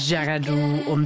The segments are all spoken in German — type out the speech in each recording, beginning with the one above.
Jagadoo um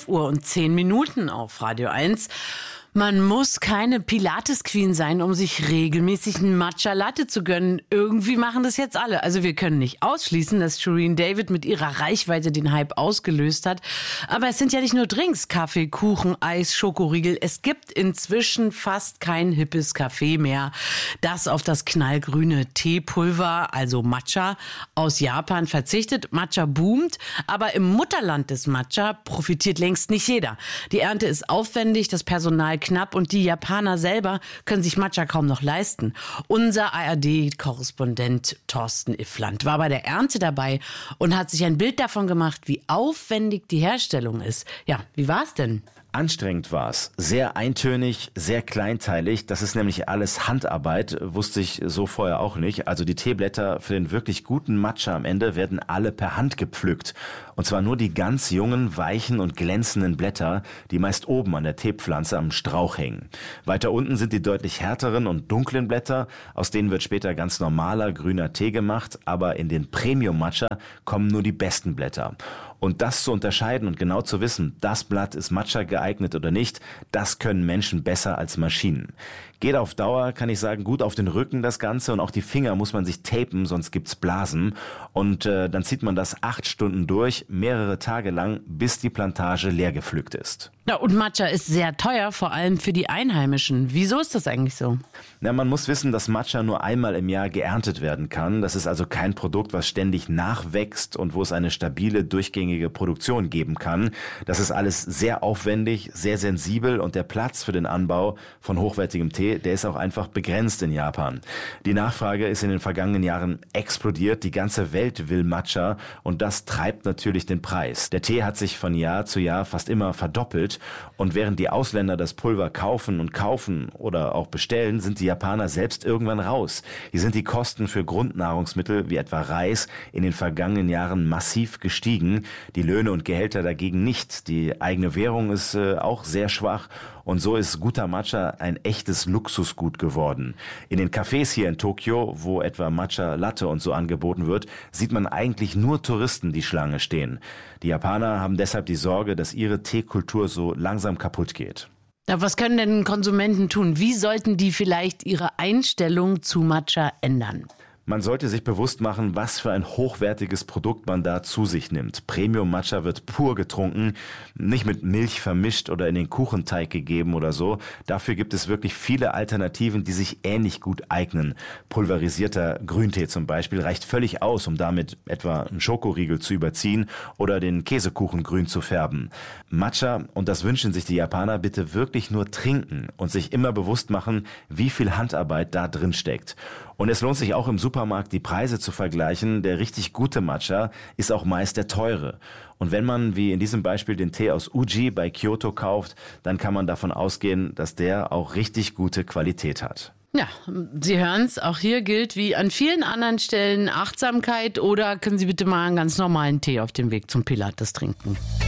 12:10 auf Radio 1. Man muss keine Pilates-Queen sein, um sich regelmäßig einen Matcha Latte zu gönnen. Irgendwie machen das jetzt alle. Also wir können nicht ausschließen, dass Shireen David mit ihrer Reichweite den Hype ausgelöst hat. Aber es sind ja nicht nur Drinks, Kaffee, Kuchen, Eis, Schokoriegel. Es gibt inzwischen fast kein hippes Café mehr, das auf das knallgrüne Teepulver, also Matcha, aus Japan verzichtet. Matcha boomt, aber im Mutterland des Matcha profitiert längst nicht jeder. Die Ernte ist aufwendig, das Personal knapp und die Japaner selber können sich Matcha kaum noch leisten. Unser ARD-Korrespondent Thorsten Iffland war bei der Ernte dabei und hat sich ein Bild davon gemacht, wie aufwendig die Herstellung ist. Ja, wie war's denn? Anstrengend war es. Sehr eintönig, sehr kleinteilig. Das ist nämlich alles Handarbeit, wusste ich so vorher auch nicht. Also die Teeblätter für den wirklich guten Matcha am Ende werden alle per Hand gepflückt. Und zwar nur die ganz jungen, weichen und glänzenden Blätter, die meist oben an der Teepflanze am Strauch hängen. Weiter unten sind die deutlich härteren und dunklen Blätter, aus denen wird später ganz normaler grüner Tee gemacht, aber in den Premium-Matcha kommen nur die besten Blätter. Und das zu unterscheiden und genau zu wissen, das Blatt ist Matcha geeignet oder nicht, das können Menschen besser als Maschinen. Geht auf Dauer, kann ich sagen, gut auf den Rücken das Ganze und auch die Finger muss man sich tapen, sonst gibt's Blasen. Und dann zieht man das 8 Stunden durch, mehrere Tage lang, bis die Plantage leer gepflückt ist. Ja, und Matcha ist sehr teuer, vor allem für die Einheimischen. Wieso ist das eigentlich so? Na, man muss wissen, dass Matcha nur einmal im Jahr geerntet werden kann. Das ist also kein Produkt, was ständig nachwächst und wo es eine stabile, durchgängige Produktion geben kann. Das ist alles sehr aufwendig, sehr sensibel und der Platz für den Anbau von hochwertigem Tee, der ist auch einfach begrenzt in Japan. Die Nachfrage ist in den vergangenen Jahren explodiert. Die ganze Welt will Matcha und das treibt natürlich den Preis. Der Tee hat sich von Jahr zu Jahr fast immer verdoppelt. Und während die Ausländer das Pulver kaufen oder auch bestellen, sind die Japaner selbst irgendwann raus. Hier sind die Kosten für Grundnahrungsmittel wie etwa Reis in den vergangenen Jahren massiv gestiegen. Die Löhne und Gehälter dagegen nicht. Die eigene Währung ist auch sehr schwach. Und so ist guter Matcha ein echtes Luxusgut geworden. In den Cafés hier in Tokio, wo etwa Matcha Latte und so angeboten wird, sieht man eigentlich nur Touristen, die Schlange stehen. Die Japaner haben deshalb die Sorge, dass ihre Teekultur so langsam kaputt geht. Ja, was können denn Konsumenten tun? Wie sollten die vielleicht ihre Einstellung zu Matcha ändern? Man sollte sich bewusst machen, was für ein hochwertiges Produkt man da zu sich nimmt. Premium-Matcha wird pur getrunken, nicht mit Milch vermischt oder in den Kuchenteig gegeben oder so. Dafür gibt es wirklich viele Alternativen, die sich ähnlich gut eignen. Pulverisierter Grüntee zum Beispiel reicht völlig aus, um damit etwa einen Schokoriegel zu überziehen oder den Käsekuchen grün zu färben. Matcha, und das wünschen sich die Japaner, bitte wirklich nur trinken und sich immer bewusst machen, wie viel Handarbeit da drin steckt. Und es lohnt sich auch im Supermarkt die Preise zu vergleichen. Der richtig gute Matcha ist auch meist der teure. Und wenn man, wie in diesem Beispiel, den Tee aus Uji bei Kyoto kauft, dann kann man davon ausgehen, dass der auch richtig gute Qualität hat. Ja, Sie hören es, auch hier gilt wie an vielen anderen Stellen Achtsamkeit oder können Sie bitte mal einen ganz normalen Tee auf dem Weg zum Pilates trinken.